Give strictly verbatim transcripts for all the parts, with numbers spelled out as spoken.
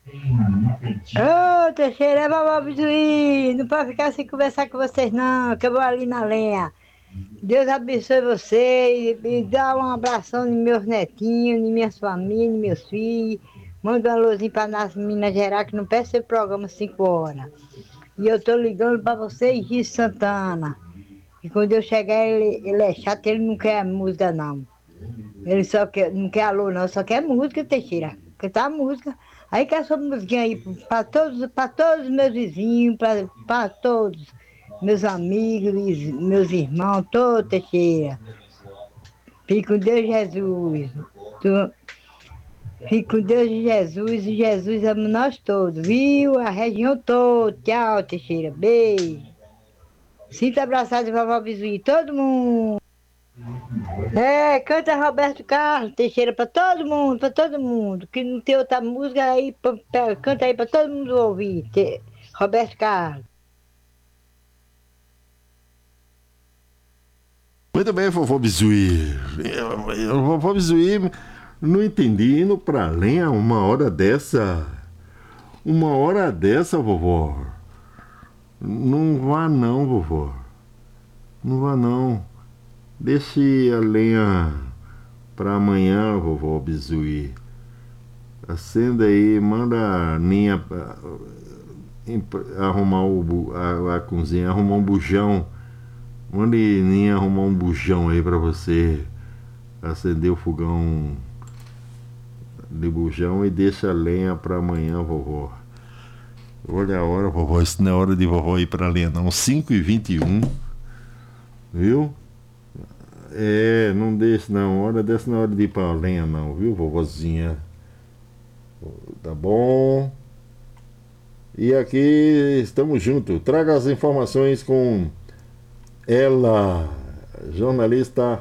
Ô, Teixeira, é vovó Bizuí, não pode ficar sem conversar com vocês não, que eu vou ali na lenha. Deus abençoe vocês e dá um abração nos meus netinhos, nas minhas famílias, nos meus filhos. Manda uma luzinha para nas Minas Gerais, que não peça ser programa cinco horas. E eu tô ligando para vocês de Santana. E quando eu chegar, ele, ele é chato, ele não quer música não. Ele só quer, não quer alô não, só quer música, Teixeira. Cantar música. Aí quer essa musiquinha aí para todos, para todos os meus vizinhos, para todos meus amigos, meus irmãos, todos, Teixeira. Fique com Deus, Jesus. Tu, fique com Deus e Jesus, e Jesus ama nós todos, viu? A região toda. Tchau, Teixeira. Beijo. Sinta abraçado de vovó Bizuí, todo mundo. É, canta Roberto Carlos, Teixeira, pra todo mundo, pra todo mundo. Que não tem outra música aí, pra, pra, canta aí pra todo mundo ouvir. Te, Roberto Carlos. Muito bem, vovô Bizuí. Vovô Bizuí, não entendi, indo pra lenha uma hora dessa. Uma hora dessa, vovó. Não vá não, vovó. Não vá não. Deixe a lenha pra amanhã, vovó Bizuí. Acenda aí, manda a Ninha arrumar o, a, a cozinha, arrumar um bujão. Manda Ninha arrumar um bujão aí pra você acender o fogão de bujão e deixa a lenha pra amanhã, vovó. Olha a hora, vovó, isso não é hora de vovó ir pra lenha não, cinco e vinte e um, viu? É, não deixa não, hora dessa não é hora de ir pra lenha não, viu, vovozinha? Tá bom? E aqui estamos juntos. Traga as informações com ela, jornalista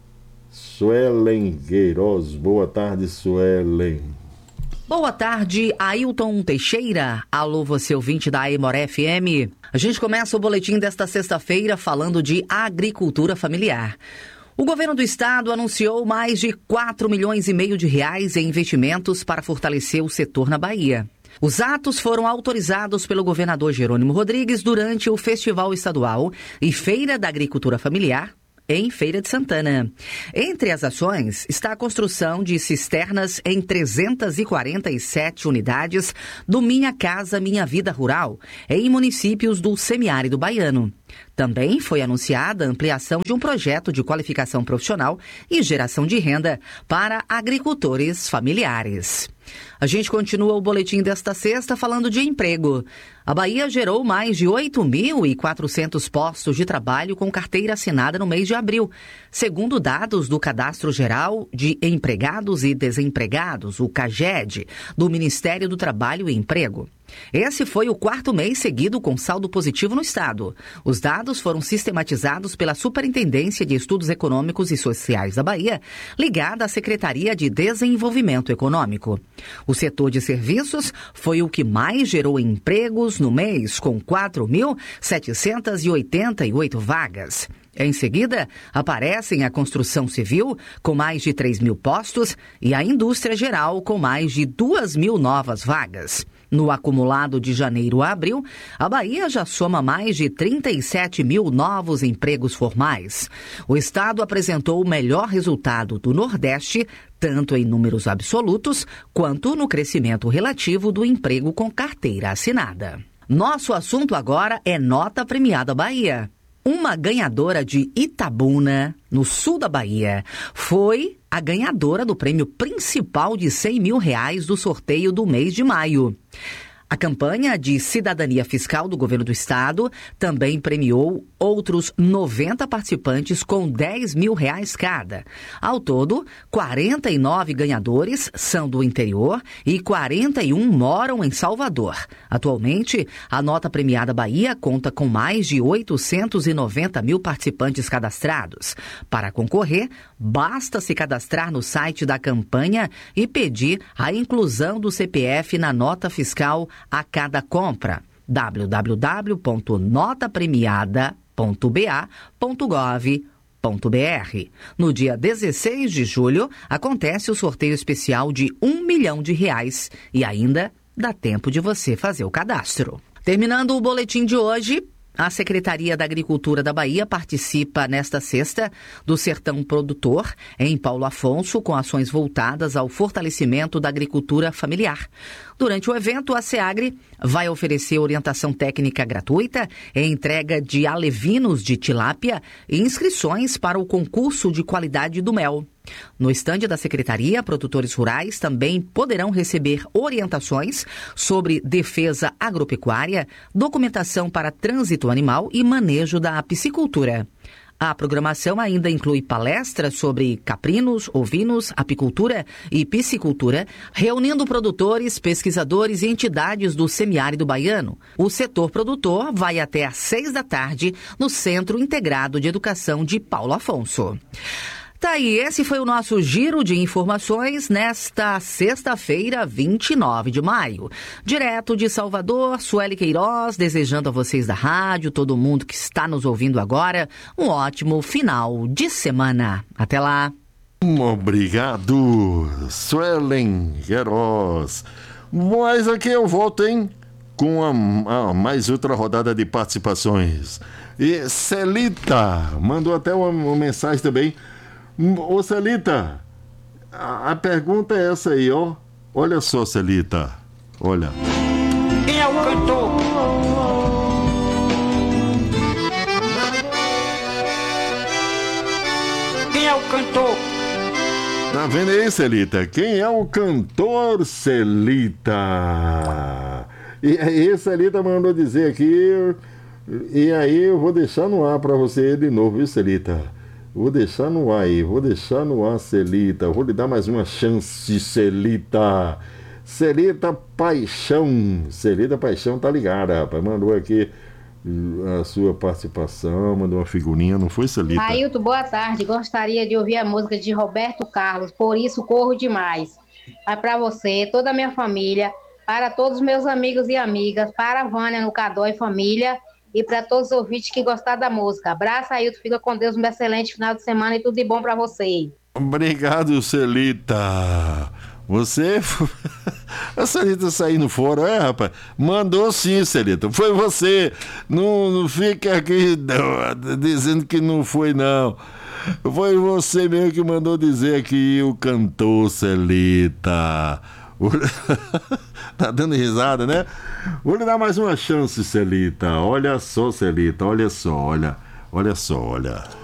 Suelen Queiroz. Boa tarde, Suelen. Boa tarde, Ailton Teixeira. Alô, você ouvinte da Aimoré F M. A gente começa o boletim desta sexta-feira falando de agricultura familiar. O governo do estado anunciou mais de quatro milhões e meio de reais em investimentos para fortalecer o setor na Bahia. Os atos foram autorizados pelo governador Jerônimo Rodrigues durante o Festival Estadual e Feira da Agricultura Familiar, em Feira de Santana. Entre as ações está a construção de cisternas em trezentas e quarenta e sete unidades do Minha Casa Minha Vida Rural, em municípios do semiárido baiano. Também foi anunciada a ampliação de um projeto de qualificação profissional e geração de renda para agricultores familiares. A gente continua o boletim desta sexta falando de emprego. A Bahia gerou mais de oito mil e quatrocentos postos de trabalho com carteira assinada no mês de abril, segundo dados do Cadastro Geral de Empregados e Desempregados, o CAGED, do Ministério do Trabalho e Emprego. Esse foi o quarto mês seguido com saldo positivo no estado. Os dados foram sistematizados pela Superintendência de Estudos Econômicos e Sociais da Bahia, ligada à Secretaria de Desenvolvimento Econômico. O setor de serviços foi o que mais gerou empregos no mês, com quatro mil setecentas e oitenta e oito vagas. Em seguida, aparecem a construção civil, com mais de três mil postos, e a indústria geral, com mais de duas mil novas vagas. No acumulado de janeiro a abril, a Bahia já soma mais de trinta e sete mil novos empregos formais. O estado apresentou o melhor resultado do Nordeste, tanto em números absolutos, quanto no crescimento relativo do emprego com carteira assinada. Nosso assunto agora é Nota Premiada Bahia. Uma ganhadora de Itabuna, no sul da Bahia, foi a ganhadora do prêmio principal de cem mil reais do sorteio do mês de maio. A campanha de cidadania fiscal do governo do estado também premiou outros noventa participantes com dez mil reais cada. Ao todo, quarenta e nove ganhadores são do interior e quarenta e um moram em Salvador. Atualmente, a Nota Premiada Bahia conta com mais de oitocentos e noventa mil participantes cadastrados. Para concorrer, basta se cadastrar no site da campanha e pedir a inclusão do C P F na nota fiscal a cada compra. w w w ponto nota premiada ponto b a ponto gov ponto b r. No dia dezesseis de julho, acontece o sorteio especial de um milhão de reais e ainda dá tempo de você fazer o cadastro. Terminando o boletim de hoje, a Secretaria da Agricultura da Bahia participa nesta sexta do Sertão Produtor, em Paulo Afonso, com ações voltadas ao fortalecimento da agricultura familiar. Durante o evento, a SEAGRE vai oferecer orientação técnica gratuita, entrega de alevinos de tilápia e inscrições para o concurso de qualidade do mel. No estande da Secretaria, produtores rurais também poderão receber orientações sobre defesa agropecuária, documentação para trânsito animal e manejo da piscicultura. A programação ainda inclui palestras sobre caprinos, ovinos, apicultura e piscicultura, reunindo produtores, pesquisadores e entidades do semiárido baiano. O setor produtor vai até às seis da tarde no Centro Integrado de Educação de Paulo Afonso. Tá aí, esse foi o nosso giro de informações nesta sexta-feira, vinte e nove de maio. Direto de Salvador, Sueli Queiroz, desejando a vocês da rádio, todo mundo que está nos ouvindo agora, um ótimo final de semana. Até lá. Obrigado, Suelen Queiroz. Mas aqui eu volto, hein? Com a, a mais outra rodada de participações. E Celita mandou até uma, uma mensagem também. Ô Celita, a, a pergunta é essa aí, ó. Olha só, Celita. Olha. Quem é o cantor? Quem é o cantor? Tá vendo aí, Celita? Quem é o cantor, Celita? E aí, Celita mandou dizer aqui. E aí, eu vou deixar no ar pra você de novo, viu, Celita? Vou deixar no ar aí, vou deixar no ar, Celita. Vou lhe dar mais uma chance, Celita. Celita Paixão. Celita Paixão tá ligada, rapaz. Mandou aqui a sua participação, mandou uma figurinha, não foi, Celita? Ailton, boa tarde. Gostaria de ouvir a música de Roberto Carlos, Por Isso Corro Demais. Vai para você, toda a minha família, para todos os meus amigos e amigas, para a Vânia no Cadó e família, e para todos os ouvintes que gostaram da música. Abraço, Ailton, fica com Deus, um excelente final de semana e tudo de bom para você. Obrigado, Celita. Você... A Celita saindo fora, é, rapaz? Mandou sim, Celita. Foi você. Não, não fica aqui não, dizendo que não foi, não. Foi você mesmo que mandou dizer aqui o cantor, Celita. Tá dando risada, né? Vou lhe dar mais uma chance, Celita. Olha só, Celita, olha só, olha, olha só, olha.